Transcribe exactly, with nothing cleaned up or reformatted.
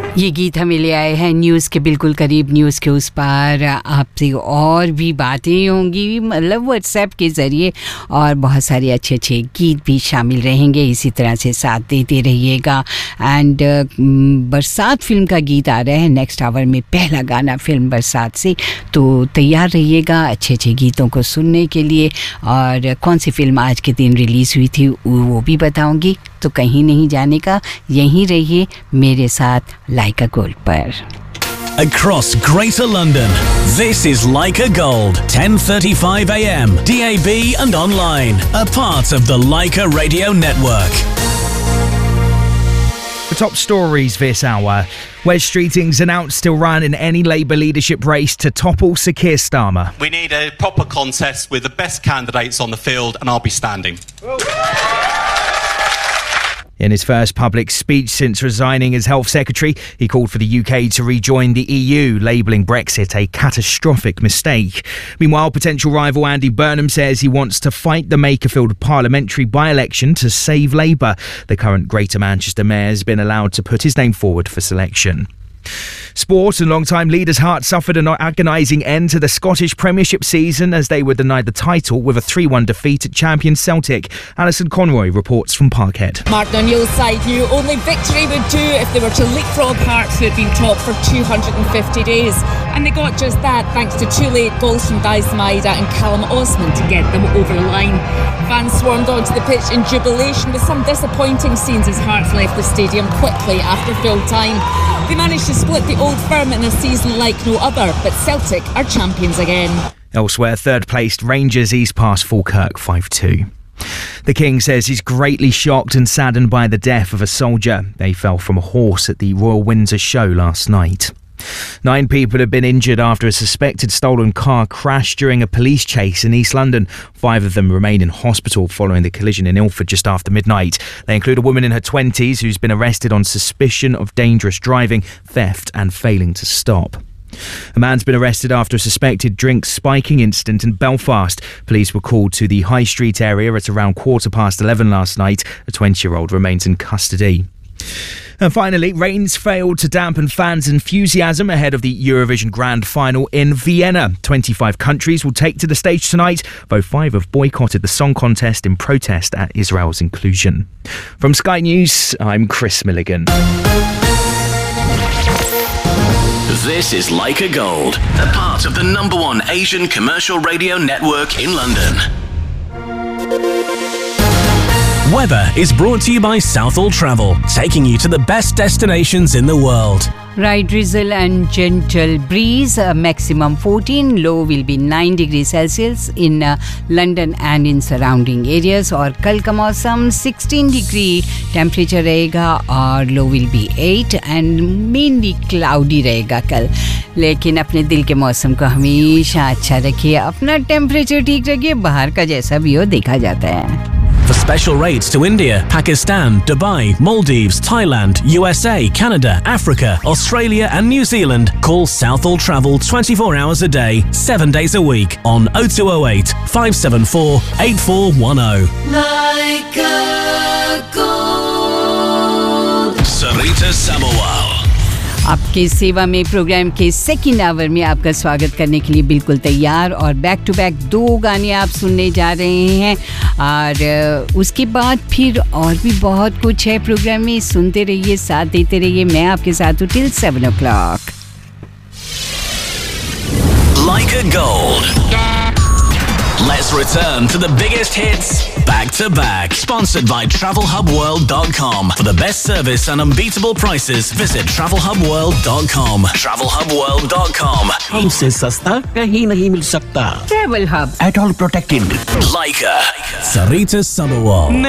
ये गीत हमें ले आए हैं न्यूज़ के बिल्कुल करीब, न्यूज़ के उस पार। आपसे और भी बातें होंगी, मतलब व्हाट्सएप के ज़रिए, और बहुत सारे अच्छे अच्छे गीत भी शामिल रहेंगे। इसी तरह से साथ देते रहिएगा। एंड बरसात फिल्म का गीत आ रहा है नेक्स्ट आवर में, पहला गाना फिल्म बरसात से, तो तैयार रहिएगा अच्छे अच्छे गीतों को सुनने के लिए। और कौन सी फिल्म आज के दिन रिलीज़ हुई थी वो भी बताऊँगी, तो कहीं नहीं जाने का, यहीं रहिए मेरे साथ लाइका गोल्ड पर। Across Greater London, this is Laika Gold, ten thirty-five a m, D A B and online, a part of the Laika Radio Network. The top stories this hour. Wes Streeting's announced he'll run in any Labour leadership race to topple Sir Keir Starmer. We need a proper contest with the best candidates on the field, and I'll be standing. In his first public speech since resigning as Health Secretary, he called for the U K to rejoin the E U, labelling Brexit a catastrophic mistake. Meanwhile, potential rival Andy Burnham says he wants to fight the Makerfield parliamentary by-election to save Labour. The current Greater Manchester mayor has been allowed to put his name forward for selection. Sport and long-time leaders Hearts suffered an agonising end to the Scottish Premiership season as they were denied the title with a three one defeat at champion Celtic. Alison Conroy reports from Parkhead. Martin O'Neill's side knew only victory would do if they were to leapfrog Hearts, who had been top for two hundred fifty days. And they got just that thanks to two late goals from Dice Maida and Callum Osman to get them over the line. Fans swarmed onto the pitch in jubilation, with some disappointing scenes as Hearts left the stadium quickly after full time. They managed to split the Old Firm in a season like no other, but Celtic are champions again. Elsewhere, third-placed Rangers eased past Falkirk five two. The King says he's greatly shocked and saddened by the death of a soldier. They fell from a horse at the Royal Windsor show last night. Nine people have been injured after a suspected stolen car crashed during a police chase in East London. Five of them remain in hospital following the collision in Ilford just after midnight. They include a woman in her twenties who's been arrested on suspicion of dangerous driving, theft and failing to stop. A man's been arrested after a suspected drink spiking incident in Belfast. Police were called to the High Street area at around quarter past eleven last night. A twenty-year-old remains in custody. And finally, rains failed to dampen fans' enthusiasm ahead of the Eurovision Grand Final in Vienna. twenty-five countries will take to the stage tonight, though five have boycotted the song contest in protest at Israel's inclusion. From Sky News, I'm Chris Milligan. This is Laika Gold, a part of the number one Asian commercial radio network in London. Weather is brought to you by Southall Travel, taking you to the best destinations in the world. Right, drizzle and gentle breeze, uh, maximum fourteen, low will be nine degrees Celsius in uh, London and in surrounding areas. और कल का मौसम sixteen degree temperature रहेगा और low will be eight and mainly cloudy रहेगा कल. लेकिन अपने दिल के मौसम को हमेशा अच्छा रखिए, अपना टेम्परेचर ठीक रखिए, बाहर का जैसा भी हो देखा जाता है. For special rates to India, Pakistan, Dubai, Maldives, Thailand, U S A, Canada, Africa, Australia and New Zealand, call Southall Travel twenty-four hours a day, seven days a week on oh two oh eight, five seven four, eight four one oh. Like a gold. Sarita Sabawal. आपकी सेवा में programme के second hour में आपका स्वागत करने के लिए बिल्कुल तैयार, और बैक टू बैक दो गाने आप सुनने जा रहे हैं, और उसके बाद फिर और भी बहुत कुछ है प्रोग्राम में. सुनते रहिए, साथ देते रहिए, मैं आपके साथ हूँ till seven O clock. Laika Gold. Let's return to the biggest hits back to back. Sponsored by travel hub world dot com. For the best service and unbeatable prices, visit travel hub world dot com. travel hub world dot com. हमसे सस्ता कहीं नहीं मिल सकता. Travel Hub. At all protected. Laika. Sarita Sabawal.